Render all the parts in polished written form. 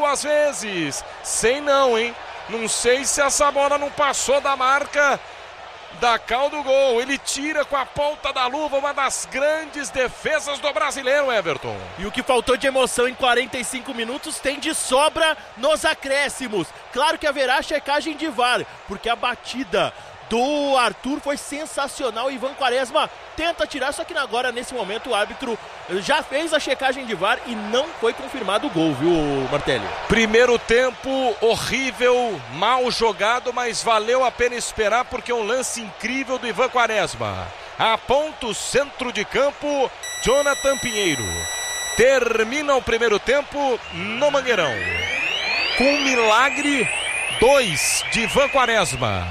duas vezes. Sei não, hein? Não sei se essa bola não passou da marca da cal do gol. Ele tira com a ponta da luva, uma das grandes defesas do brasileiro, Everton. E o que faltou de emoção em 45 minutos tem de sobra nos acréscimos. Claro que haverá checagem de VAR, porque a batida do Arthur foi sensacional. O Ivan Quaresma tenta tirar, só que agora, nesse momento, o árbitro já fez a checagem de VAR e não foi confirmado o gol, viu, Martelli? Primeiro tempo horrível, mal jogado, mas valeu a pena esperar, porque é um lance incrível do Ivan Quaresma. Aponta o centro de campo, Jonathan Pinheiro. Termina o primeiro tempo no Mangueirão. Com um milagre, 2 de Ivan Quaresma.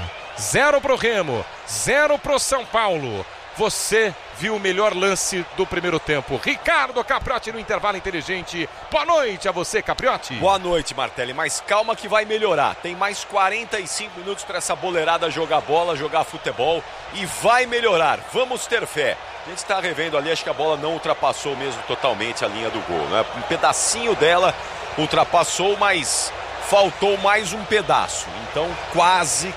0 pro Remo, 0 pro São Paulo. Você viu o melhor lance do primeiro tempo. Ricardo Capriotti no intervalo inteligente. Boa noite a você, Capriotti. Boa noite, Martelli, mas calma que vai melhorar. Tem mais 45 minutos para essa boleirada jogar bola, jogar futebol e vai melhorar. Vamos ter fé. A gente está revendo ali, acho que a bola não ultrapassou mesmo totalmente a linha do gol, né? Um pedacinho dela ultrapassou, mas faltou mais um pedaço. Então quase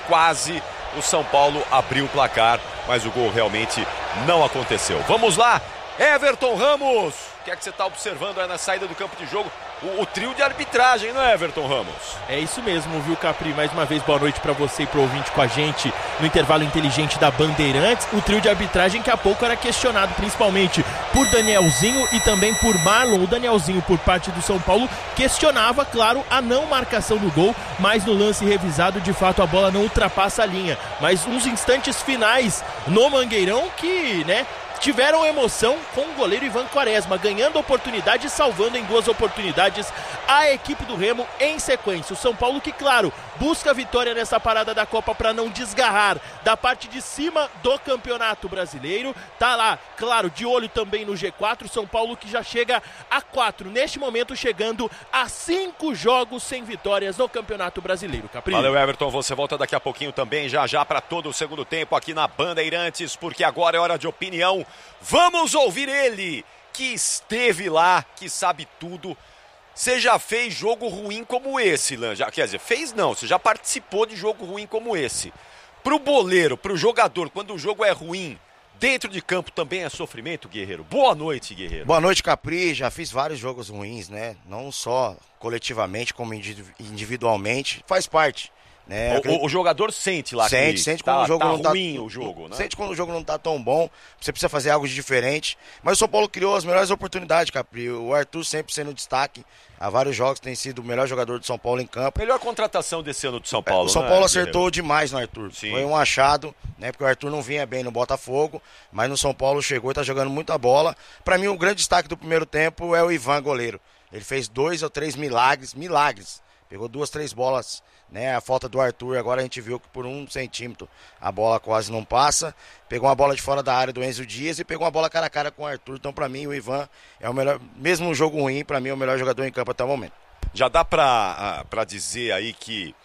o São Paulo abriu o placar, mas o gol realmente não aconteceu. Vamos lá, Everton Ramos. O que é que você está observando aí na saída do campo de jogo? O trio de arbitragem, não é, Everton Ramos? É isso mesmo, viu, Capri? Mais uma vez, boa noite para você e pro ouvinte com a gente no intervalo inteligente da Bandeirantes. O trio de arbitragem que há pouco era questionado, principalmente por Danielzinho e também por Marlon. O Danielzinho, por parte do São Paulo, questionava, claro, a não marcação do gol, mas no lance revisado, de fato, a bola não ultrapassa a linha. Mas uns instantes finais no Mangueirão que, né, tiveram emoção com o goleiro Ivan Quaresma, ganhando oportunidade e salvando em 2 oportunidades a equipe do Remo em sequência. O São Paulo que, claro, busca a vitória nessa parada da Copa para não desgarrar da parte de cima do Campeonato Brasileiro. Tá lá, claro, de olho também no G4. São Paulo que já chega a 4, neste momento chegando a 5 jogos sem vitórias no Campeonato Brasileiro. Capri. Valeu, Everton, você volta daqui a pouquinho também, já para todo o segundo tempo aqui na Bandeirantes, porque agora é hora de opinião. Vamos ouvir ele, que esteve lá, que sabe tudo. Você já fez jogo ruim como esse, Lan? Quer dizer, fez não, você já participou de jogo ruim como esse. Pro boleiro, pro jogador, quando o jogo é ruim, dentro de campo também é sofrimento, Guerreiro? Boa noite, Guerreiro. Boa noite, Capri. Já fiz vários jogos ruins, né? Não só coletivamente, como individualmente. Faz parte. Né? O jogador sente lá sente quando o jogo não ruim, o jogo, né? Sente quando o jogo não tá tão bom, você precisa fazer algo de diferente. Mas o São Paulo criou as melhores oportunidades, Capri. O Arthur sempre sendo destaque. Há vários jogos tem sido o melhor jogador do São Paulo em campo. Melhor contratação desse ano do São Paulo. O São Paulo acertou demais no Arthur. Sim. Foi um achado, né? Porque o Arthur não vinha bem no Botafogo, mas no São Paulo chegou e tá jogando muita bola. Pra mim, o grande destaque do primeiro tempo é o Ivan, goleiro. Ele fez 2 ou 3 milagres. Pegou 2, 3 bolas, né? A falta do Arthur, agora a gente viu que por 1 centímetro a bola quase não passa. Pegou uma bola de fora da área do Enzo Dias e pegou uma bola cara a cara com o Arthur. Então, pra mim, o Ivan é o melhor, mesmo no jogo ruim, pra mim é o melhor jogador em campo até o momento. Já dá pra dizer aí que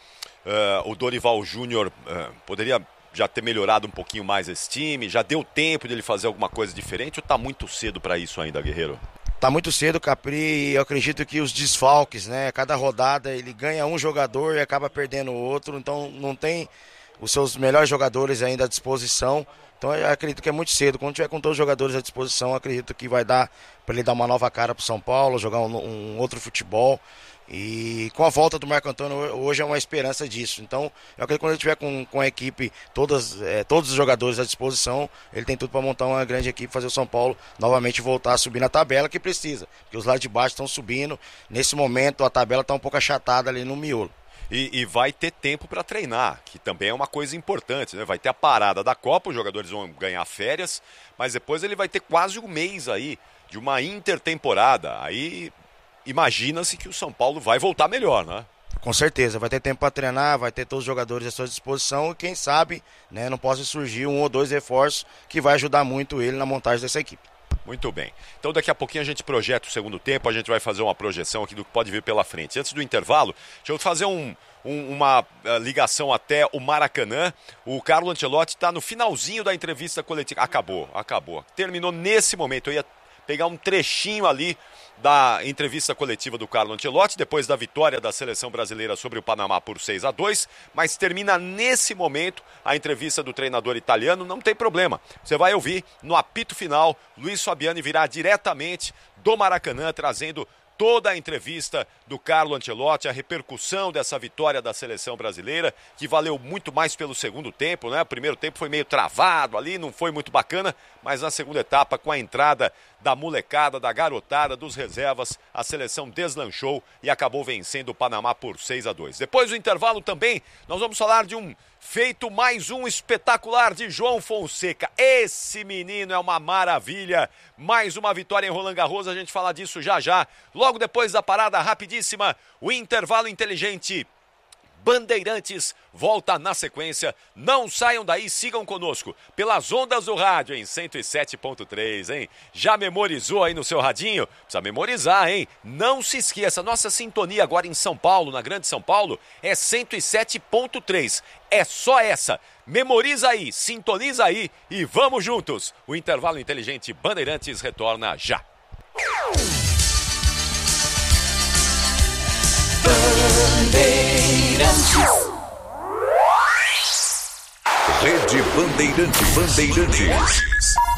o Dorival Júnior poderia já ter melhorado um pouquinho mais esse time? Já deu tempo de ele fazer alguma coisa diferente ou tá muito cedo pra isso ainda, Guerreiro? Tá muito cedo, Capri, eu acredito que os desfalques, né? Cada rodada ele ganha um jogador e acaba perdendo o outro, então não tem os seus melhores jogadores ainda à disposição. Então eu acredito que é muito cedo. Quando tiver com todos os jogadores à disposição, eu acredito que vai dar para ele dar uma nova cara pro São Paulo, jogar um outro futebol. E com a volta do Marco Antônio, hoje é uma esperança disso. Então, eu acredito que quando ele tiver com a equipe, todos os jogadores à disposição, ele tem tudo para montar uma grande equipe, fazer o São Paulo novamente voltar a subir na tabela, que precisa. Porque os lados de baixo estão subindo. Nesse momento, a tabela está um pouco achatada ali no miolo. E vai ter tempo para treinar, que também é uma coisa importante, né? Vai ter a parada da Copa, os jogadores vão ganhar férias, mas depois ele vai ter quase um mês aí de uma intertemporada. Aí imagina-se que o São Paulo vai voltar melhor, né? Com certeza, vai ter tempo para treinar, vai ter todos os jogadores à sua disposição e quem sabe, né, não possa surgir 1 ou 2 reforços que vai ajudar muito ele na montagem dessa equipe. Muito bem. Então daqui a pouquinho a gente projeta o segundo tempo, a gente vai fazer uma projeção aqui do que pode vir pela frente. Antes do intervalo, deixa eu fazer uma ligação até o Maracanã. O Carlo Ancelotti está no finalzinho da entrevista coletiva. Acabou. Terminou nesse momento. Eu ia pegar um trechinho ali da entrevista coletiva do Carlo Ancelotti, depois da vitória da seleção brasileira sobre o Panamá por 6-2, mas termina nesse momento a entrevista do treinador italiano, não tem problema. Você vai ouvir no apito final, Luiz Fabiani virá diretamente do Maracanã, trazendo toda a entrevista do Carlo Ancelotti, a repercussão dessa vitória da seleção brasileira, que valeu muito mais pelo segundo tempo, né? O primeiro tempo foi meio travado ali, não foi muito bacana, mas na segunda etapa, com a entrada da molecada, da garotada, dos reservas, a seleção deslanchou e acabou vencendo o Panamá por 6-2. Depois do intervalo também, nós vamos falar de um feito mais um espetacular de João Fonseca. Esse menino é uma maravilha. Mais uma vitória em Roland Garros, a gente fala disso já já. Logo depois da parada rapidíssima, o intervalo inteligente. Bandeirantes volta na sequência. Não saiam daí, sigam conosco pelas ondas do rádio em 107.3, hein? Já memorizou aí no seu radinho? Precisa memorizar, hein? Não se esqueça, nossa sintonia agora em São Paulo, na Grande São Paulo, é 107.3. É só essa. Memoriza aí, sintoniza aí e vamos juntos. O intervalo inteligente Bandeirantes retorna já. Rede Bandeirantes.